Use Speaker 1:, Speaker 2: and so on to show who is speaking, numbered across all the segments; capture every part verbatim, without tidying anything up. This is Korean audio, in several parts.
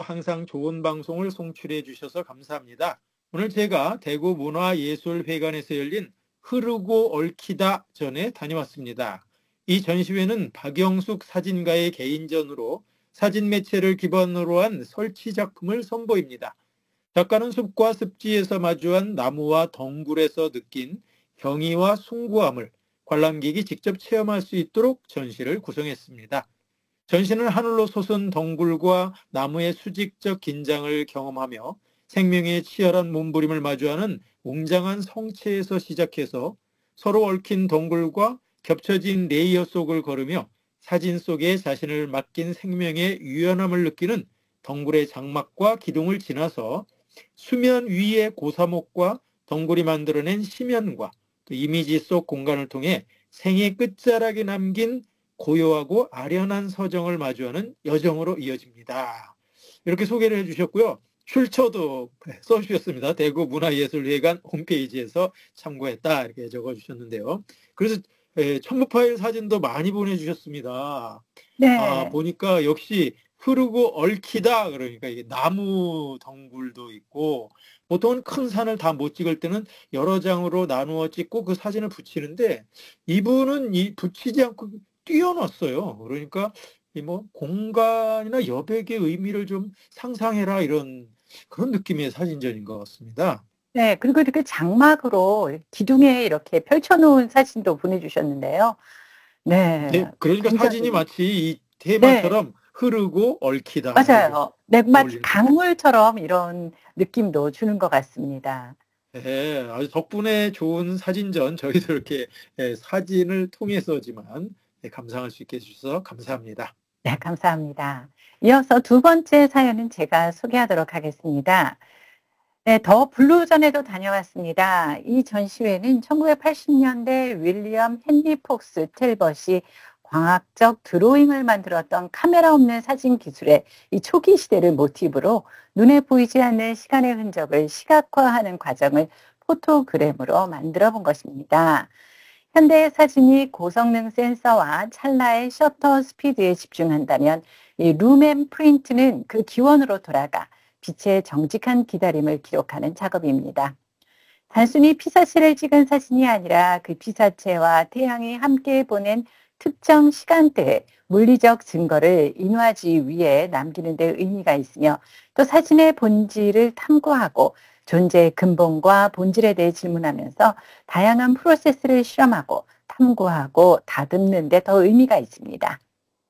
Speaker 1: 항상 좋은 방송을 송출해 주셔서 감사합니다. 오늘 제가 대구 문화예술회관에서 열린 흐르고 얽히다 전에 다녀왔습니다. 이 전시회는 박영숙 사진가의 개인전으로 사진 매체를 기반으로 한 설치 작품을 선보입니다. 작가는 숲과 습지에서 마주한 나무와 덩굴에서 느낀 경이와 숭고함을 관람객이 직접 체험할 수 있도록 전시를 구성했습니다. 전시는 하늘로 솟은 덩굴과 나무의 수직적 긴장을 경험하며 생명의 치열한 몸부림을 마주하는 웅장한 성체에서 시작해서 서로 얽힌 덩굴과 겹쳐진 레이어 속을 걸으며 사진 속에 자신을 맡긴 생명의 유연함을 느끼는 덩굴의 장막과 기둥을 지나서 수면 위의 고사목과 덩굴이 만들어낸 심연과 또 이미지 속 공간을 통해 생의 끝자락에 남긴 고요하고 아련한 서정을 마주하는 여정으로 이어집니다. 이렇게 소개를 해주셨고요. 출처도 써주셨습니다. 대구 문화예술회관 홈페이지에서 참고했다 이렇게 적어주셨는데요. 그래서 첨부 파일 사진도 많이 보내주셨습니다.
Speaker 2: 네.
Speaker 1: 아, 보니까 역시 흐르고 얽히다 그러니까 이게 나무 덩굴도 있고 보통은 큰 산을 다 못 찍을 때는 여러 장으로 나누어 찍고 그 사진을 붙이는데 이분은 이 붙이지 않고 띄워놨어요. 그러니까 이 뭐 공간이나 여백의 의미를 좀 상상해라 이런 그런 느낌의 사진전인 것 같습니다.
Speaker 2: 네, 그리고 이렇게 장막으로 기둥에 이렇게 펼쳐놓은 사진도 보내주셨는데요. 네,
Speaker 1: 네, 그러니까 사진이
Speaker 2: 굉장히,
Speaker 1: 마치 이
Speaker 2: 네,
Speaker 1: 테마처럼 흐르고 얽히다 이렇게
Speaker 2: 맞아요. 네, 마치
Speaker 1: 어울리는 것 같아요.
Speaker 2: 강물처럼 이런 느낌도 주는 것 같습니다.
Speaker 1: 네, 아주 덕분에 좋은 사진전 저희도 이렇게 예, 사진을 통해서지만 예, 감상할 수 있게 해주셔서 감사합니다.
Speaker 2: 네, 감사합니다. 이어서 두 번째 사연은 제가 소개하도록 하겠습니다. 네, 더 블루전에도 다녀왔습니다. 이 전시회는 천구백팔십 년대 윌리엄 헨리 폭스 텔벗이 광학적 드로잉을 만들었던 카메라 없는 사진 기술의 이 초기 시대를 모티브로 눈에 보이지 않는 시간의 흔적을 시각화하는 과정을 포토그램으로 만들어 본 것입니다. 현대의 사진이 고성능 센서와 찰나의 셔터 스피드에 집중한다면 이 룸앤 프린트는 그 기원으로 돌아가 빛의 정직한 기다림을 기록하는 작업입니다. 단순히 피사체를 찍은 사진이 아니라 그 피사체와 태양이 함께 보낸 특정 시간대의 물리적 증거를 인화지 위에 남기는 데 의미가 있으며 또 사진의 본질을 탐구하고 존재의 근본과 본질에 대해 질문하면서 다양한 프로세스를 실험하고 탐구하고 다듬는 데 더 의미가 있습니다.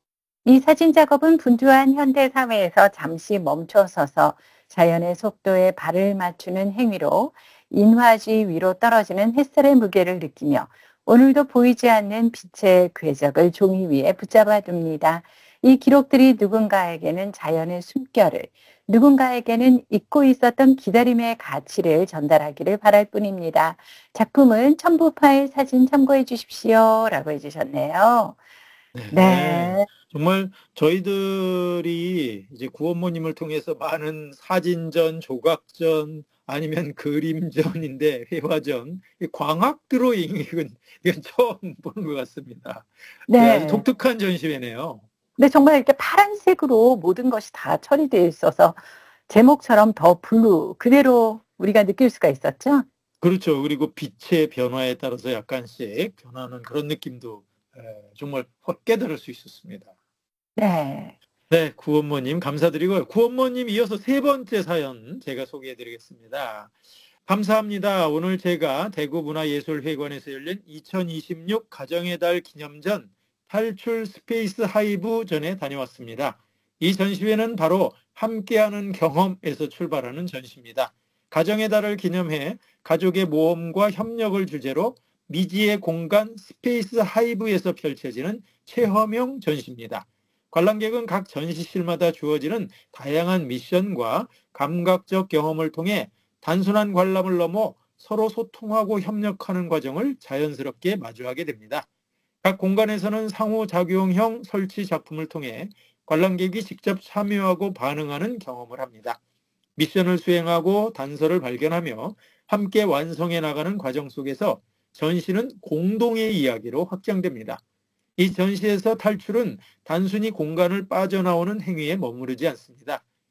Speaker 2: 이 사진 작업은 분주한 현대 사회에서 잠시 멈춰서서 자연의 속도에 발을 맞추는 행위로 인화지 위로 떨어지는 햇살의 무게를 느끼며 오늘도 보이지 않는 빛의 궤적을 종이 위에 붙잡아 둡니다. 이 기록들이 누군가에게는 자연의 숨결을, 누군가에게는 잊고 있었던 기다림의 가치를 전달하기를 바랄 뿐입니다. 작품은 첨부 파일 사진 참고해 주십시오. 라고 해주셨네요.
Speaker 1: 네,
Speaker 2: 네.
Speaker 1: 정말 저희들이 이제 구원모님을 통해서 많은 사진전, 조각전, 아니면 그림전인데 회화전, 이 광학 드로잉 이건, 이건 처음 보는 것 같습니다. 네, 아주
Speaker 2: 네.
Speaker 1: 독특한 전시회네요.
Speaker 2: 근데 정말 이렇게 파란색으로 모든 것이 다 처리되어 있어서 제목처럼 더 블루 그대로 우리가 느낄 수가 있었죠?
Speaker 1: 그렇죠. 그리고 빛의 변화에 따라서 약간씩 변하는 그런 느낌도 에, 정말 확 깨달을 수 있었습니다.
Speaker 2: 네.
Speaker 1: 네, 구원모님 감사드리고요. 구원모님 이어서 세 번째 사연 제가 소개해드리겠습니다. 감사합니다. 오늘 제가 대구문화예술회관에서 열린 이천이십육 가정의 달 기념전 탈출 스페이스 하이브 전에 다녀왔습니다. 이 전시회는 바로 함께하는 경험에서 출발하는 전시입니다. 가정의 달을 기념해 가족의 모험과 협력을 주제로 미지의 공간 스페이스 하이브에서 펼쳐지는 체험형 전시입니다. 관람객은 각 전시실마다 주어지는 다양한 미션과 감각적 경험을 통해 단순한 관람을 넘어 서로 소통하고 협력하는 과정을 자연스럽게 마주하게 됩니다. 각 공간에서는 상호작용형 설치 작품을 통해 관람객이 직접 참여하고 반응하는 경험을 합니다. 미션을 수행하고 단서를 발견하며 함께 완성해 나가는 과정 속에서 전시는 공동의 이야기로 확장됩니다. 이 전시에서 탈출은 단순히 공간을 빠져나오는 행위에 머무르지 않습니다.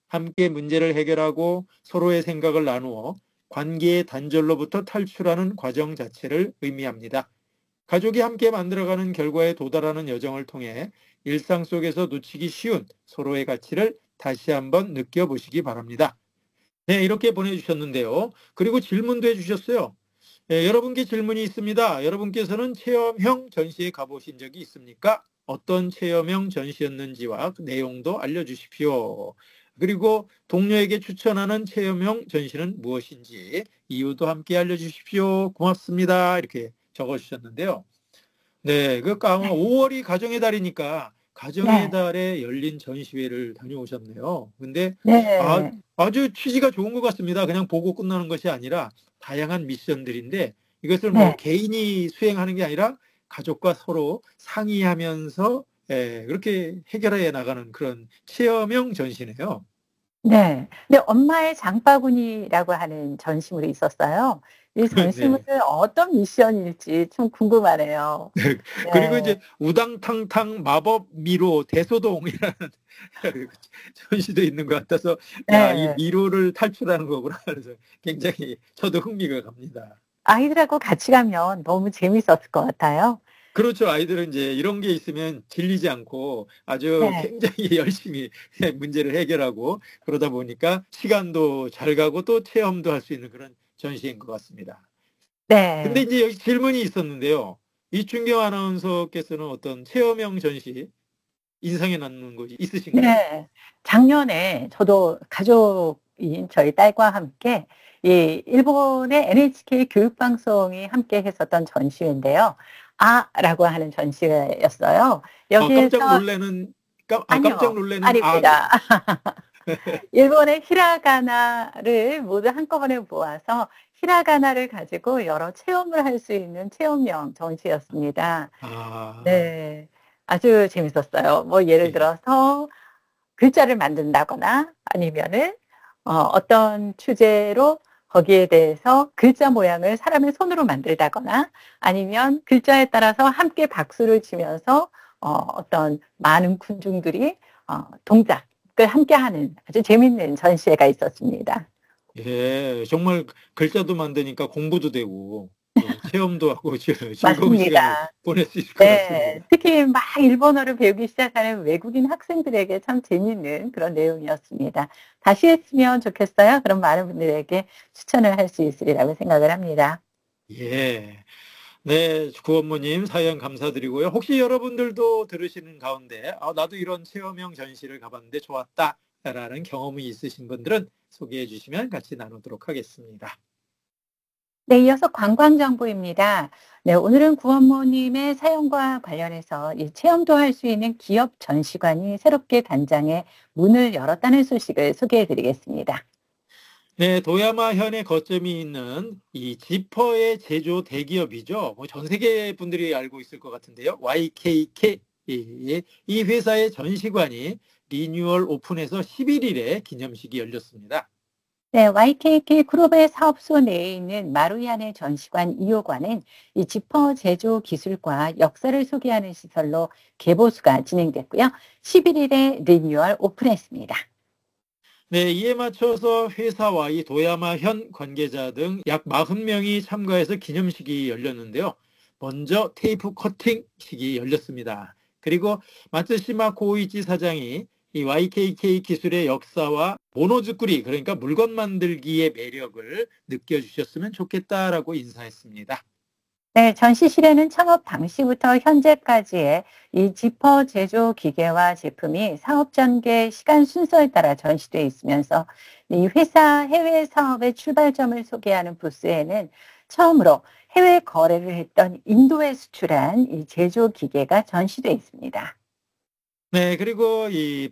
Speaker 1: 함께 문제를 해결하고 서로의 생각을 나누어 관계의 단절로부터 탈출하는 과정 자체를 의미합니다. 가족이 함께 만들어가는 결과에 도달하는 여정을 통해 일상 속에서 놓치기 쉬운 서로의 가치를 다시 한번 느껴보시기 바랍니다. 네, 이렇게 보내주셨는데요. 그리고 질문도 해주셨어요. 예, 여러분께 질문이 있습니다. 여러분께서는 체험형 전시에 가보신 적이 있습니까? 어떤 체험형 전시였는지와 그 내용도 알려주십시오. 그리고 동료에게 추천하는 체험형 전시는 무엇인지 이유도 함께 알려주십시오. 고맙습니다. 이렇게 적어주셨는데요. 네, 그 아마
Speaker 2: 네.
Speaker 1: 오월이 가정의 달이니까 가정의
Speaker 2: 네.
Speaker 1: 달에 열린 전시회를 다녀오셨네요. 근데 아,
Speaker 2: 네.
Speaker 1: 아주 취지가 좋은 것 같습니다. 그냥 보고 끝나는 것이 아니라 다양한 미션들인데 이것을 뭐
Speaker 2: 네.
Speaker 1: 개인이 수행하는 게 아니라 가족과 서로 상의하면서 예, 그렇게 해결해 나가는 그런 체험형 전시네요.
Speaker 2: 네. 근데 엄마의 장바구니라고 하는 전시물이 있었어요. 이 전시물은
Speaker 1: 네.
Speaker 2: 어떤 미션일지 좀 궁금하네요.
Speaker 1: 네. 그리고
Speaker 2: 네.
Speaker 1: 이제 우당탕탕 마법 미로 대소동이라는 전시도 있는 것 같아서 야, 이
Speaker 2: 네.
Speaker 1: 미로를 탈출하는 거구나. 그래서 굉장히 저도 흥미가 갑니다.
Speaker 2: 아이들하고 같이 가면 너무 재밌었을 것 같아요.
Speaker 1: 그렇죠. 아이들은 이제 이런 게 있으면 질리지 않고 아주
Speaker 2: 네.
Speaker 1: 굉장히 열심히 문제를 해결하고 그러다 보니까 시간도 잘 가고 또 체험도 할 수 있는 그런 전시인 것 같습니다. 근데
Speaker 2: 네.
Speaker 1: 이제 여기 질문이 있었는데요. 이춘경 아나운서께서는 어떤 체험형 전시 인상에 남는 것이 있으신가요?
Speaker 2: 네. 작년에 저도 가족인 저희 딸과 함께 이 일본의 엔에이치케이 교육방송이 함께 했었던 전시회인데요. 아라고 하는 전시회였어요.
Speaker 1: 아, 깜짝
Speaker 2: 여기에서
Speaker 1: 놀라는 깜 아 깜짝
Speaker 2: 아니요.
Speaker 1: 놀라는 아가
Speaker 2: 아닙니다. 일본의 히라가나를 모두 한꺼번에 모아서 히라가나를 가지고 여러 체험을 할 수 있는 체험형 전시였습니다.
Speaker 1: 아.
Speaker 2: 네. 아주 재밌었어요. 뭐 예를
Speaker 1: 예.
Speaker 2: 들어서 글자를 만든다거나 아니면은 어 어떤 주제로 거기에 대해서 글자 모양을 사람의 손으로 만들다거나 아니면 글자에 따라서 함께 박수를 치면서 어 어떤 많은 군중들이 어 동작을 함께하는 아주 재밌는 전시회가 있었습니다.
Speaker 1: 예. 정말 글자도 만드니까 공부도 되고 또 체험도 하고 즐 즐거운 시간을
Speaker 2: 맞습니다.
Speaker 1: 보낼 수 있을 것
Speaker 2: 네.
Speaker 1: 같습니다.
Speaker 2: 특히 막 일본어를 배우기 시작하는 외국인 학생들에게 참 재미있는 그런 내용이었습니다. 다시 했으면 좋겠어요. 그럼 많은 분들에게 추천을 할 수 있으리라고 생각을 합니다.
Speaker 1: 예. 네. 구원모님 사연 감사드리고요. 혹시 여러분들도 들으시는 가운데 '아 나도 이런 체험형 전시를 가 봤는데 좋았다.'라는 경험이 있으신 분들은 소개해 주시면 같이 나누도록 하겠습니다.
Speaker 2: 네. 이어서 관광 정보입니다. 네. 오늘은 구원모님의 사연과 관련해서 이 체험도 할 수 있는 기업 전시관이 새롭게 단장해 문을 열었다는 소식을 소개해 드리겠습니다.
Speaker 1: 네. 도야마 현의 거점이 있는 이 지퍼의 제조 대기업이죠. 뭐 전 세계 분들이 알고 있을 것 같은데요. 와이케이케이. 예. 이 회사의 전시관이 리뉴얼 오픈해서 십일 일에 기념식이 열렸습니다.
Speaker 2: 네. 와이케이케이 그룹의 사업소 내에 있는 마루얀의 전시관 이 호관은 이 지퍼 제조 기술과 역사를 소개하는 시설로 개보수가 진행됐고요. 십일 일에 리뉴얼 오픈했습니다.
Speaker 1: 네. 이에 맞춰서 회사와 이 도야마 현 관계자 등 약 사십 명이 참가해서 기념식이 열렸는데요. 먼저 테이프 커팅식이 열렸습니다. 그리고 마츠시마 고이치 사장이 이 와이케이케이 기술의 역사와 모노즈쿠리 그러니까 물건 만들기의 매력을 느껴주셨으면 좋겠다라고 인사했습니다.
Speaker 2: 네. 전시실에는 창업 당시부터 현재까지의 이 지퍼 제조 기계와 제품이 사업 전개 시간 순서에 따라 전시돼 있으면서 이 회사 해외 사업의 출발점을 소개하는 부스에는 처음으로 해외 거래를 했던 인도에 수출한 이 제조 기계가 전시돼 있습니다.
Speaker 1: 네. 그리고 이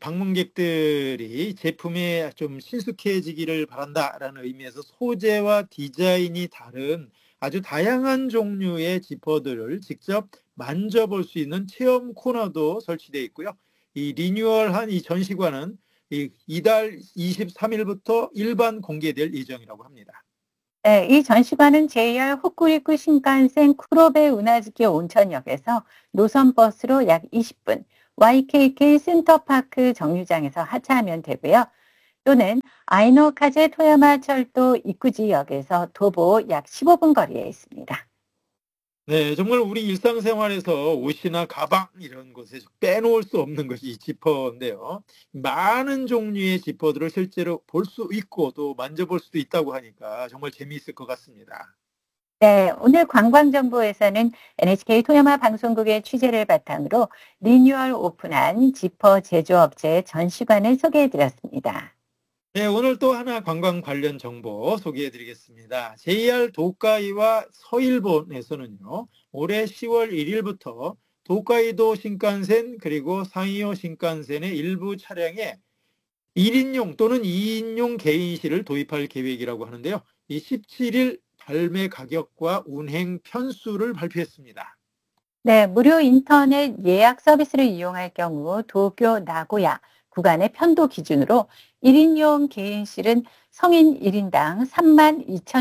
Speaker 1: 방문객들이 제품에 좀 친숙해지기를 바란다라는 의미에서 소재와 디자인이 다른 아주 다양한 종류의 지퍼들을 직접 만져볼 수 있는 체험 코너도 설치되어 있고요. 이 리뉴얼한 이 전시관은 이 이달 이십삼 일부터 일반 공개될 예정이라고 합니다.
Speaker 2: 네. 이 전시관은 제이알 홋쿠리쿠 신칸센 쿠로베 우나즈키 온천역에서 노선버스로 약 이십 분 와이케이케이 센터파크 정류장에서 하차하면 되고요. 또는 아이노카제 토야마 철도 이쿠지역에서 도보 약 십오 분 거리에 있습니다.
Speaker 1: 네, 정말 우리 일상생활에서 옷이나 가방 이런 곳에 빼놓을 수 없는 것이 이 지퍼인데요. 많은 종류의 지퍼들을 실제로 볼 수 있고 또 만져볼 수도 있다고 하니까 정말 재미있을 것 같습니다.
Speaker 2: 네, 오늘 관광정보에서는 엔에이치케이 토야마 방송국의 취재를 바탕으로 리뉴얼 오픈한 지퍼 제조업체 전시관을 소개해드렸습니다.
Speaker 1: 네, 오늘 또 하나 관광 관련 정보 소개해 드리겠습니다. 제이알 도카이와 서일본에서는요, 올해 시월 일일부터 도카이도 신칸센 그리고 상이오 신칸센의 일부 차량에 일 인용 또는 이 인용 개인실을 도입할 계획이라고 하는데요. 이 십칠일 발매 가격과 운행 편수를 발표했습니다.
Speaker 2: 네, 무료 인터넷 예약 서비스를 이용할 경우 도쿄 나고야 구간의 편도 기준으로 일 인용 개인실은 성인 일 인당 삼만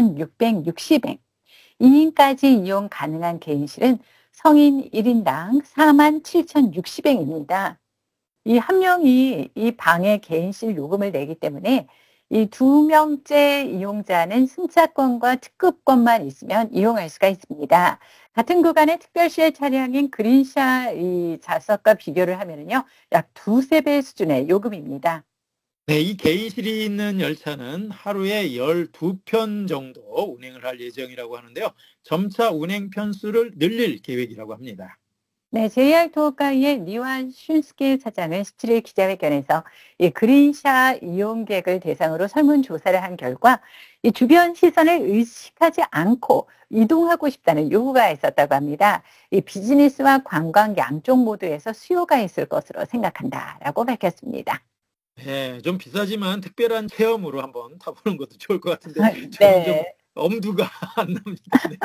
Speaker 2: 이천육백육십 엔, 이 인까지 이용 가능한 개인실은 성인 일 인당 사만 칠천육십 엔입니다. 이 한 명이 이 방에 개인실 요금을 내기 때문에 이 두 명째 이용자는 승차권과 특급권만 있으면 이용할 수가 있습니다. 같은 구간의 특별시의 차량인 그린샤 이 좌석과 비교를 하면은요, 약 두세 배 수준의 요금입니다.
Speaker 1: 네, 이 개인실이 있는 열차는 하루에 열두 편 정도 운행을 할 예정이라고 하는데요. 점차 운행 편수를 늘릴 계획이라고 합니다.
Speaker 2: 네, 제이알 도호카이의 니완 슌스케 사장은 십칠일 기자회견에서 이 그린샤 이용객을 대상으로 설문조사를 한 결과 이 주변 시선을 의식하지 않고 이동하고 싶다는 요구가 있었다고 합니다. 이 비즈니스와 관광 양쪽 모두에서 수요가 있을 것으로 생각한다라고 밝혔습니다.
Speaker 1: 네, 좀 비싸지만 특별한 체험으로 한번 타보는 것도 좋을 것 같은데 저는 좀
Speaker 2: 네,
Speaker 1: 엄두가 안 납니다. 네.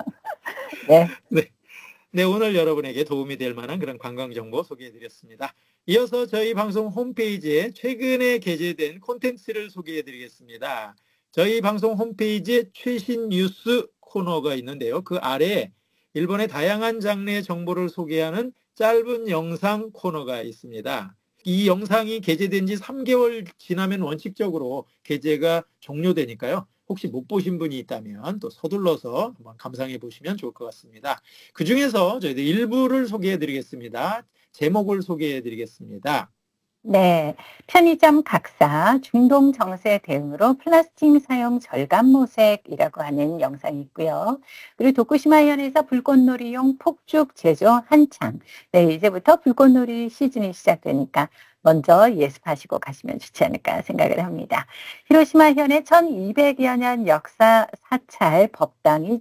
Speaker 2: 네.
Speaker 1: 네. 네, 오늘 여러분에게 도움이 될 만한 그런 관광 정보 소개해 드렸습니다. 이어서 저희 방송 홈페이지에 최근에 게재된 콘텐츠를 소개해 드리겠습니다. 저희 방송 홈페이지에 최신 뉴스 코너가 있는데요. 그 아래에 일본의 다양한 장르의 정보를 소개하는 짧은 영상 코너가 있습니다. 이 영상이 게재된 지 삼 개월 지나면 원칙적으로 게재가 종료되니까요. 혹시 못 보신 분이 있다면 또 서둘러서 한번 감상해 보시면 좋을 것 같습니다. 그 중에서 저희들 일부를 소개해 드리겠습니다. 제목을 소개해 드리겠습니다.
Speaker 2: 네, 편의점 각사 중동 정세 대응으로 플라스틱 사용 절감 모색이라고 하는 영상이 있고요. 그리고 도쿠시마현에서 불꽃놀이용 폭죽 제조 한창. 네, 이제부터 불꽃놀이 시즌이 시작되니까 먼저 예습하시고 가시면 좋지 않을까 생각을 합니다. 히로시마현의 천이백여 년 역사 사찰 법당이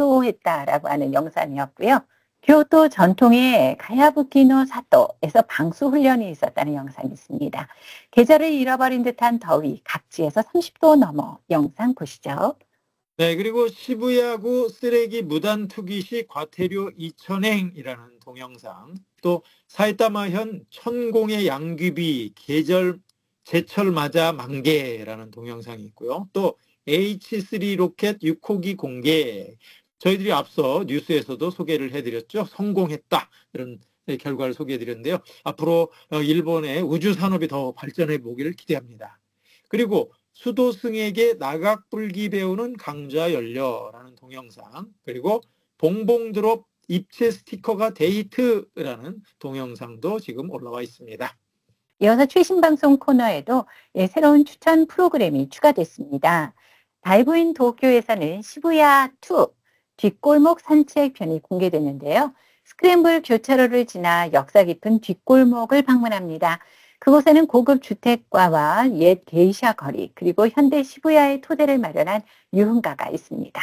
Speaker 2: 전소했다라고 하는 영상이었고요. 교토 전통의 가야부키노 사토에서 방수 훈련이 있었다는 영상이 있습니다. 계절을 잃어버린 듯한 더위, 각지에서 삼십 도 넘어 영상 보시죠.
Speaker 1: 네, 그리고 시부야구 쓰레기 무단 투기 시 과태료 이천행이라는 동영상, 또 사이타마현 천공의 양귀비 계절 제철 맞아 만개라는 동영상이 있고요. 또 에이치 쓰리 로켓 육 호기 공개, 저희들이 앞서 뉴스에서도 소개를 해드렸죠. 성공했다, 이런 결과를 소개해드렸는데요. 앞으로 일본의 우주 산업이 더 발전해 보기를 기대합니다. 그리고 수도승에게 나각불기 배우는 강좌 열려라는 동영상, 그리고 봉봉드롭 입체 스티커가 데이트라는 동영상도 지금 올라와 있습니다.
Speaker 2: 이어서 최신 방송 코너에도 예, 새로운 추천 프로그램이 추가됐습니다. 다이브인 도쿄에서는 시부야 투 뒷골목 산책편이 공개됐는데요. 스크램블 교차로를 지나 역사 깊은 뒷골목을 방문합니다. 그곳에는 고급 주택가와 옛 게이샤 거리, 그리고 현대 시부야의 토대를 마련한 유흥가가 있습니다.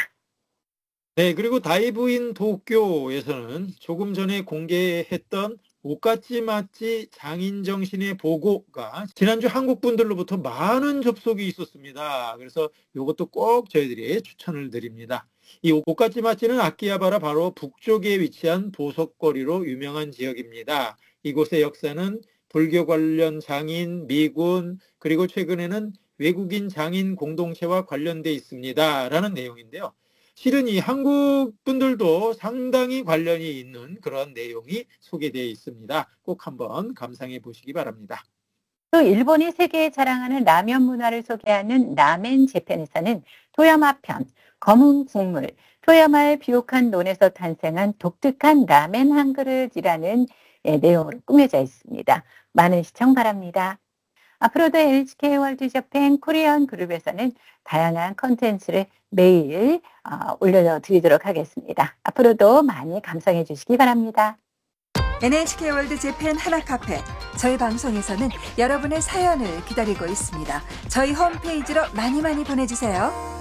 Speaker 1: 네, 그리고 다이브인 도쿄에서는 조금 전에 공개했던 오카치 마치 장인정신의 보고가 지난주 한국 분들로부터 많은 접속이 있었습니다. 그래서 이것도 꼭 저희들이 추천을 드립니다. 이 오카치 마치는 아키하바라 바로 북쪽에 위치한 보석거리로 유명한 지역입니다. 이곳의 역사는 불교 관련 장인, 미군, 그리고 최근에는 외국인 장인 공동체와 관련돼 있습니다. 라는 내용인데요. 실은 이 한국 분들도 상당히 관련이 있는 그런 내용이 소개되어 있습니다. 꼭 한번 감상해 보시기 바랍니다.
Speaker 2: 또 일본이 세계에 자랑하는 라면 문화를 소개하는 라멘 재팬에서는 토야마 편, 검은 국물, 토야마의 비옥한 논에서 탄생한 독특한 라멘 한 그릇이라는 예, 내용으로 꾸며져 있습니다. 많은 시청 바랍니다. 앞으로도 엔에이치케이 월드 재팬 코리안 그룹에서는 다양한 컨텐츠를 매일 어, 올려드리도록 하겠습니다. 앞으로도 많이 감상해 주시기 바랍니다.
Speaker 3: 엔에이치케이 월드 재팬 하나카페. 저희 방송에서는 여러분의 사연을 기다리고 있습니다. 저희 홈페이지로 많이 많이 보내주세요.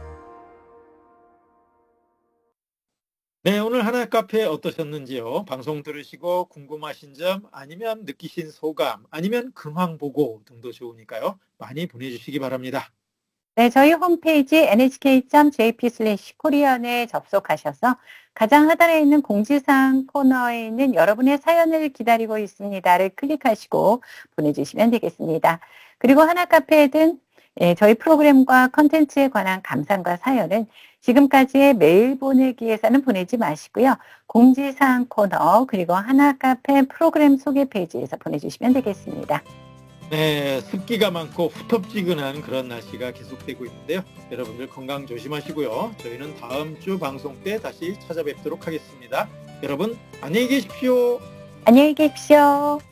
Speaker 1: 네, 오늘 하나 카페 어떠셨는지요? 방송 들으시고 궁금하신 점 아니면 느끼신 소감 아니면 근황 보고 등도 좋으니까요. 많이 보내주시기 바랍니다.
Speaker 2: 네, 저희 홈페이지 엔에이치케이 닷 제이피 슬래시 코리안에 접속하셔서 가장 하단에 있는 공지사항 코너에 있는 여러분의 사연을 기다리고 있습니다를 클릭하시고 보내주시면 되겠습니다. 그리고 하나카페든 예, 저희 프로그램과 컨텐츠에 관한 감상과 사연은 지금까지의 메일 보내기에서는 보내지 마시고요. 공지사항 코너 그리고 하나카페 프로그램 소개 페이지에서 보내주시면 되겠습니다.
Speaker 1: 네, 습기가 많고 후텁지근한 그런 날씨가 계속되고 있는데요. 여러분들 건강 조심하시고요. 저희는 다음 주 방송 때 다시 찾아뵙도록 하겠습니다. 여러분 안녕히 계십시오.
Speaker 2: 안녕히 계십시오.